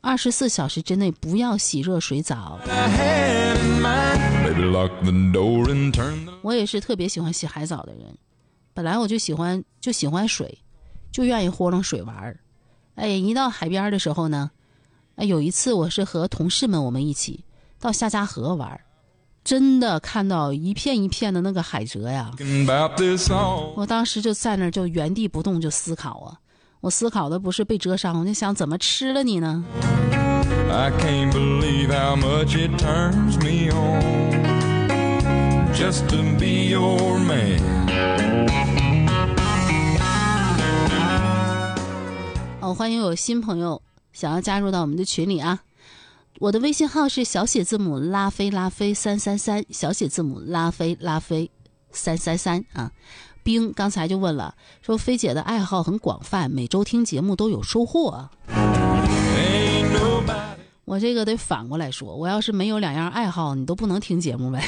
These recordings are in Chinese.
24小时之内不要洗热水澡。我也是特别喜欢洗海澡的人，本来我就喜欢水，就愿意豁楞水玩。一到海边的时候呢，有一次我是和同事们我们一起到夏家河玩，真的看到一片一片的那个海蜇呀，我当时就在那儿就原地不动就思考啊，我思考的不是被蜇伤，我就想怎么吃了你呢。I can't believe how much it turns me on just to be your man。 欢迎有新朋友想要加入到我们的群里啊，我的微信号是小写字母拉菲333，小写字母拉菲333啊。冰刚才就问了，说菲姐的爱好很广泛，每周听节目都有收获啊。我这个得反过来说，我要是没有两样爱好，你都不能听节目呗。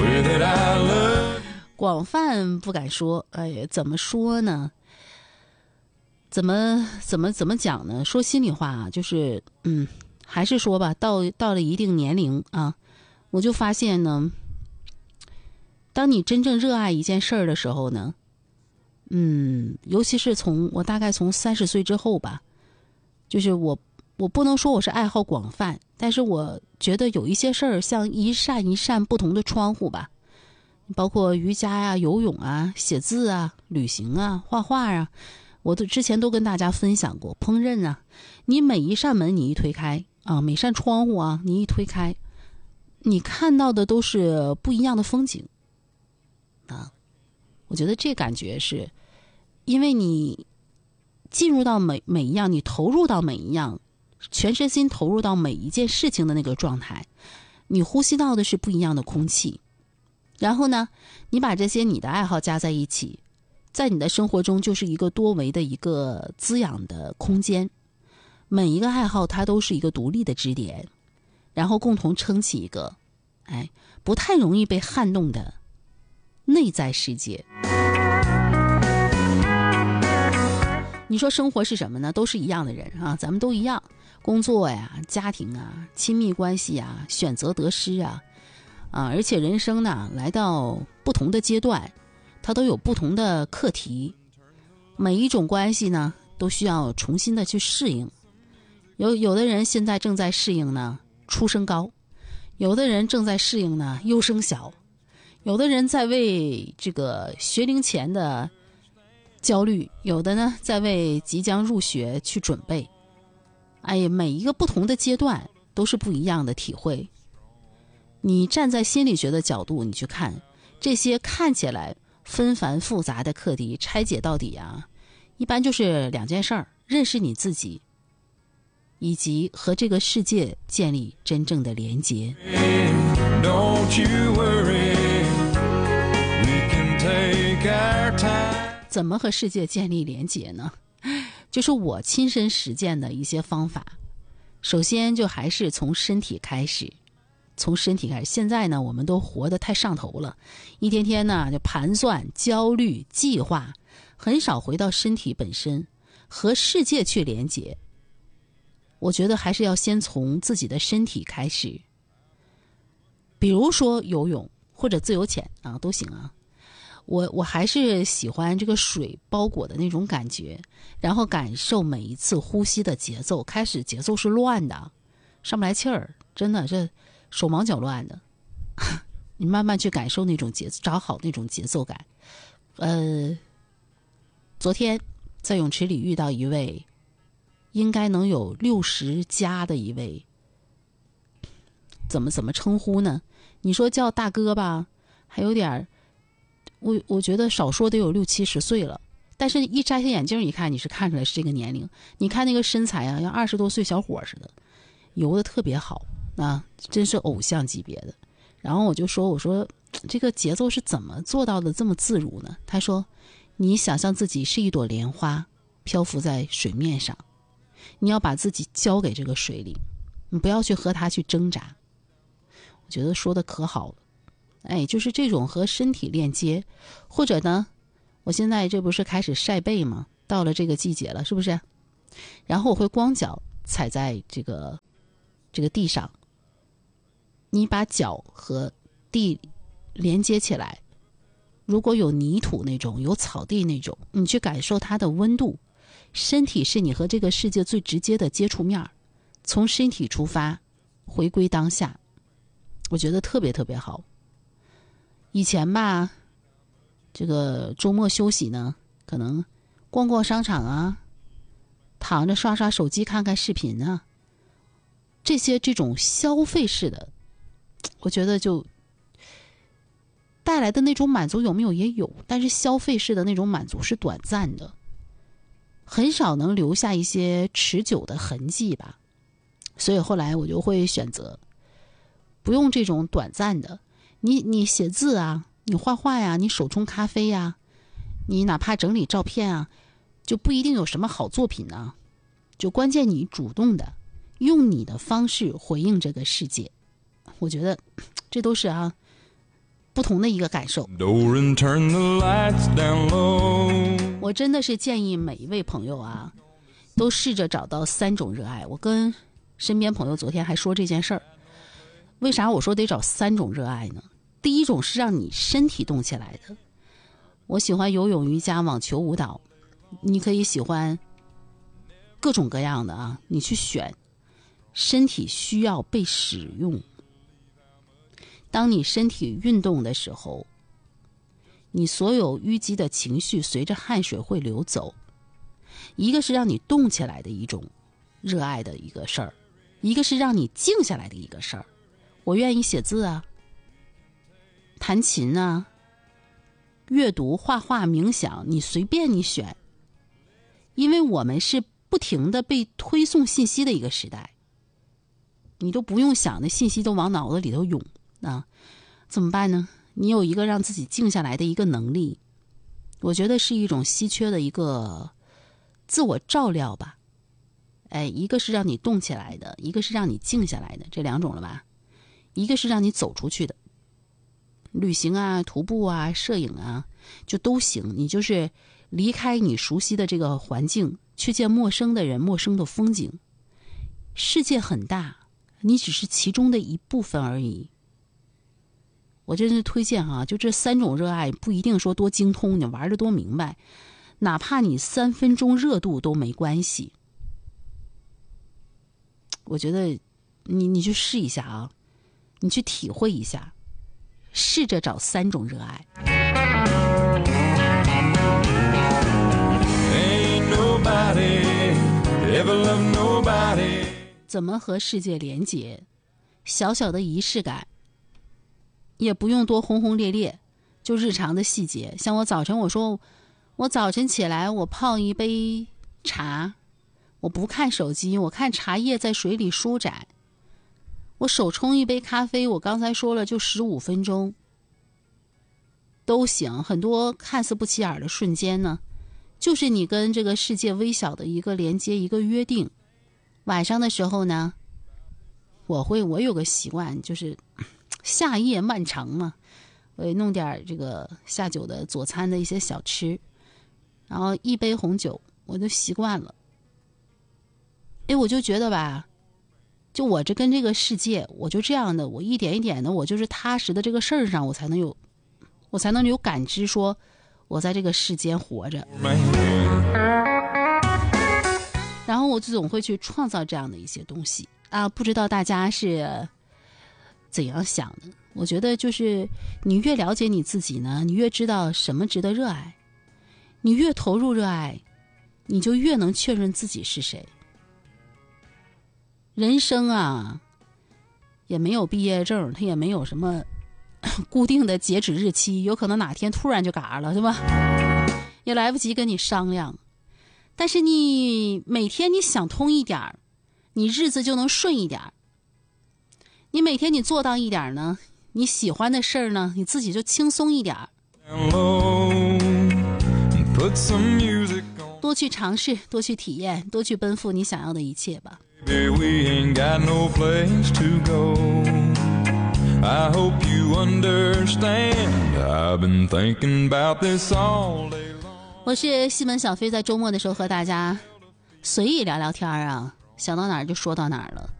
广泛不敢说，怎么说呢？怎么讲呢？说心里话啊，就是还是说吧，到了一定年龄啊，我就发现呢，当你真正热爱一件事儿的时候呢，尤其是我大概从30岁之后吧，就是我不能说我是爱好广泛，但是我觉得有一些事儿像一扇一扇不同的窗户吧，包括瑜伽啊、游泳啊、写字啊、旅行啊、画画啊，我之前都跟大家分享过。烹饪啊，你每一扇门你一推开啊，每扇窗户啊你一推开，你看到的都是不一样的风景啊。我觉得这感觉是因为你进入到每一样，你投入到每一样，全身心投入到每一件事情的那个状态，你呼吸到的是不一样的空气。然后呢，你把这些你的爱好加在一起，在你的生活中就是一个多维的一个滋养的空间。每一个爱好它都是一个独立的支点，然后共同撑起一个不太容易被撼动的内在世界。你说生活是什么呢？都是一样的人啊，咱们都一样，工作呀、家庭啊、亲密关系啊、选择得失啊，而且人生呢来到不同的阶段，它都有不同的课题，每一种关系呢都需要重新的去适应。有的人现在正在适应呢出生高，有的人正在适应呢优生小，有的人在为这个学龄前的焦虑，有的呢在为即将入学去准备。每一个不同的阶段都是不一样的体会。你站在心理学的角度，你去看这些看起来纷繁复杂的课题，拆解到底啊，一般就是2件事儿：认识你自己，以及和这个世界建立真正的连结。怎么和世界建立连结呢？就是我亲身实践的一些方法。首先就还是从身体开始。现在呢，我们都活得太上头了，一天天呢就盘算、焦虑、计划，很少回到身体本身，和世界去连结。我觉得还是要先从自己的身体开始，比如说游泳或者自由潜啊，都行啊。我还是喜欢这个水包裹的那种感觉，然后感受每一次呼吸的节奏。开始节奏是乱的，上不来气儿，真的这手忙脚乱的。你慢慢去感受那种节奏，找好那种节奏感。昨天在泳池里遇到一位应该能有60加的一位，怎么称呼呢？你说叫大哥吧，还有点我觉得少说得有60、70岁了，但是一摘下眼镜一看，你是看出来是这个年龄。你看那个身材啊，像20多岁小伙似的，游得特别好啊，真是偶像级别的。然后我说这个节奏是怎么做到的这么自如呢？他说，你想象自己是一朵莲花漂浮在水面上，你要把自己交给这个水里，你不要去和它去挣扎。我觉得说的可好了。就是这种和身体链接。或者呢，我现在这不是开始晒背吗？到了这个季节了，是不是？然后我会光脚踩在这个这个地上，你把脚和地连接起来，如果有泥土那种，有草地那种，你去感受它的温度。身体是你和这个世界最直接的接触面，从身体出发，回归当下，我觉得特别特别好。以前吧，这个周末休息呢，可能逛逛商场啊，躺着刷刷手机看看视频啊，这种消费式的，我觉得就带来的那种满足有没有也有，但是消费式的那种满足是短暂的，很少能留下一些持久的痕迹吧。所以后来我就会选择不用这种短暂的，你写字啊，你画画呀，你手冲咖啡呀，你哪怕整理照片啊，就不一定有什么好作品呢，就关键你主动的用你的方式回应这个世界，我觉得这都是不同的一个感受。我真的是建议每一位朋友都试着找到3种热爱。我跟身边朋友昨天还说这件事儿，为啥我说得找3种热爱呢？第一种是让你身体动起来的，我喜欢游泳、瑜伽、网球、舞蹈，你可以喜欢各种各样的你去选，身体需要被使用。当你身体运动的时候，你所有淤积的情绪随着汗水会流走。一个是让你动起来的一种热爱的一个事儿，一个是让你静下来的一个事儿。我愿意写字弹琴阅读、画画、冥想，你随便你选。因为我们是不停的被推送信息的一个时代，你都不用想，那信息都往脑子里头涌怎么办呢？你有一个让自己静下来的一个能力，我觉得是一种稀缺的一个自我照料吧。一个是让你动起来的，一个是让你静下来的，这2种了吧。一个是让你走出去的，旅行徒步摄影就都行。你就是离开你熟悉的这个环境，去见陌生的人、陌生的风景。世界很大，你只是其中的一部分而已。我真是推荐就这3种热爱，不一定说多精通，你玩得多明白，哪怕你3分钟热度都没关系。我觉得你去试一下你去体会一下，试着找3种热爱。怎么和世界连结？小小的仪式感，也不用多轰轰烈烈，就日常的细节。像我早晨，我早晨起来，我泡一杯茶，我不看手机，我看茶叶在水里舒展。我手冲一杯咖啡，我刚才说了就15分钟都行。很多看似不起眼的瞬间呢，就是你跟这个世界微小的一个连接，一个约定。晚上的时候呢，我有个习惯，就是夏夜漫长嘛，我也弄点这个下酒的佐餐的一些小吃，然后一杯红酒，我就习惯了。我就觉得吧，就我这跟这个世界，我就这样的，我一点一点的，我就是踏实的这个事儿上，我才能有感知，说我在这个世间活着。然后我就总会去创造这样的一些东西不知道大家是怎样想的？我觉得就是你越了解你自己呢，你越知道什么值得热爱，你越投入热爱，你就越能确认自己是谁。人生也没有毕业证，它也没有什么固定的截止日期，有可能哪天突然就嘎了，是吧？也来不及跟你商量。但是你每天你想通一点，你日子就能顺一点。你每天你做到一点呢，你喜欢的事儿呢，你自己就轻松一点。多去尝试，多去体验，多去奔赴你想要的一切吧。我是西门小飞，在周末的时候和大家随意聊聊天想到哪儿就说到哪儿了。